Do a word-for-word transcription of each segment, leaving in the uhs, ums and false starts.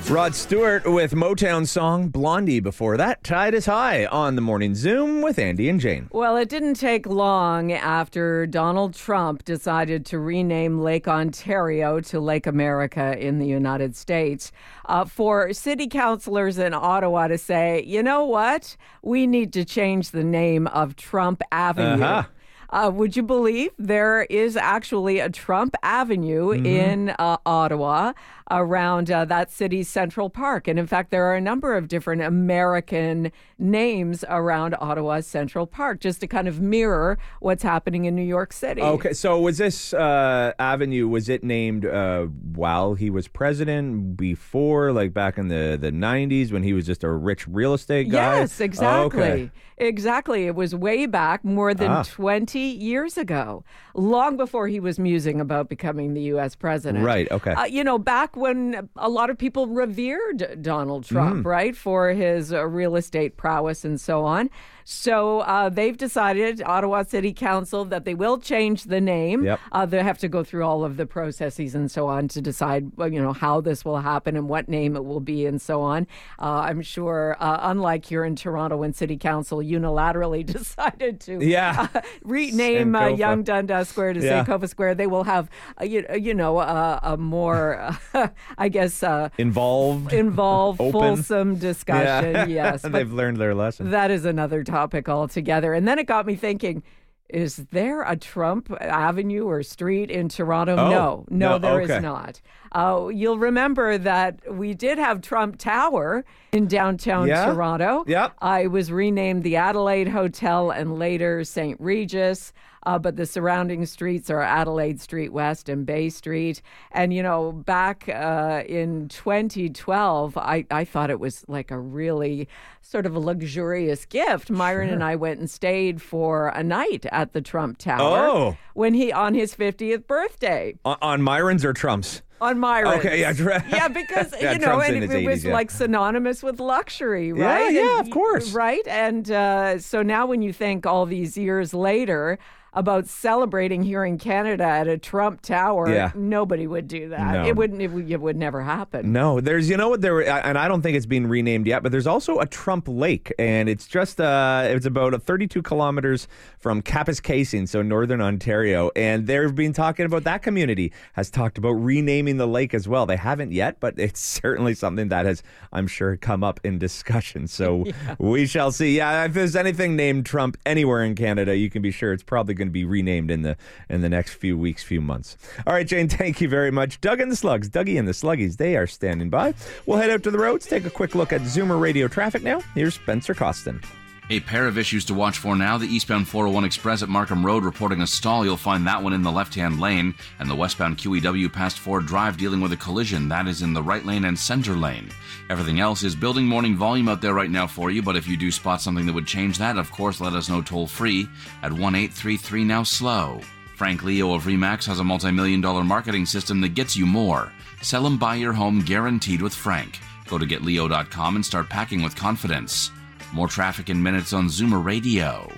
Rod Stewart with Motown song Blondie before that. Tide is high on the Morning Zoom with Andy and Jane. Well, it didn't take long after Donald Trump decided to rename Lake Ontario to Lake America in the United States uh, for city councilors in Ottawa to say, you know what? We need to change the name of Trump Avenue. Uh-huh. Uh, would you believe there is actually a Trump Avenue Mm-hmm. in uh, Ottawa around uh, that city's Central Park? And in fact, there are a number of different American names around Ottawa's Central Park just to kind of mirror what's happening in New York City. Okay, so was this uh, avenue, was it named uh, while he was president, before, like back in the, the nineties when he was just a rich real estate guy? Yes, exactly. Oh, okay. Exactly. It was way back, more than Ah. twenty years ago, long before he was musing about becoming the U S president. Right, okay. Uh, you know, back when a lot of people revered Donald Trump, Mm. right, for his uh, real estate prowess and so on. So uh, they've decided, Ottawa City Council, that they will change the name. Yep. Uh, they have to go through all of the processes and so on to decide, well, you know, how this will happen and what name it will be and so on. Uh, I'm sure, uh, unlike here in Toronto, when City Council unilaterally decided to Yeah. uh, rename uh, Sankofa. Yonge Dundas Square to Yeah. Sankofa Square, they will have, uh, you, you know, uh, a more, uh, I guess, uh, Involved? involved, Open? fulsome discussion. Yes. But They've learned their lesson. that is another topic altogether. And then it got me thinking, is there a Trump Avenue or street in Toronto? Oh, no, no, no, there is okay. not. Uh, you'll remember that we did have Trump Tower in downtown Yeah? Toronto. Yep. Uh, it was renamed the Adelaide Hotel and later Saint Regis. Uh, but the surrounding streets are Adelaide Street West and Bay Street. And, you know, back uh, in twenty twelve, I, I thought it was like a really sort of a luxurious gift. Myron Sure. and I went and stayed for a night at the Trump Tower Oh. when he, on his fiftieth birthday. On, on Myron's or Trump's? On Myron's. Okay, yeah, Tr- yeah, because Yeah, you know, Trump's and in it, his it was eighties, yeah. like synonymous with luxury, Yeah, right? yeah, And- of course. right. And uh, so now, when you think all these years later about celebrating here in Canada at a Trump Tower, Yeah. nobody would do that. No. It wouldn't. It would, it would never happen. No, there's, you know what, there, and I don't think it's been renamed yet, but there's also a Trump Lake, and it's just, uh, it's about thirty-two kilometers from Kapuskasing, so northern Ontario, and they've been talking about, that community has talked about renaming the lake as well. They haven't yet, but it's certainly something that has, I'm sure, come up in discussion, so Yeah. we shall see. Yeah, if there's anything named Trump anywhere in Canada, you can be sure it's probably going to be renamed in the in the next few weeks, few months. All right, Jane, thank you very much. Doug and the Slugs, Dougie and the Sluggies, they are standing by. We'll head out to the roads, take a quick look at Zoomer Radio traffic now. Here's Spencer Costin. A pair of issues to watch for now. The eastbound four oh one Express at Markham Road reporting a stall. You'll find that one in the left-hand lane. And the westbound Q E W past Ford Drive dealing with a collision. That is in the right lane and center lane. Everything else is building morning volume out there right now for you. But if you do spot something that would change that, of course, let us know toll-free at one eight three three now slow. Frank Leo of Remax has a multi-million dollar marketing system that gets you more. Sell and buy your home guaranteed with Frank. Go to get leo dot com and start packing with confidence. More traffic in minutes on Zoomer Radio.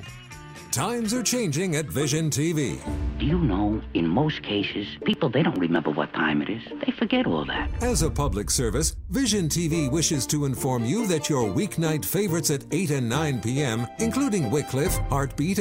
Times are changing at Vision T V. Do you know, in most cases, people, they don't remember what time it is. They forget all that. As a public service, Vision T V wishes to inform you that your weeknight favorites at eight and nine p.m., including Wycliffe, Heartbeat,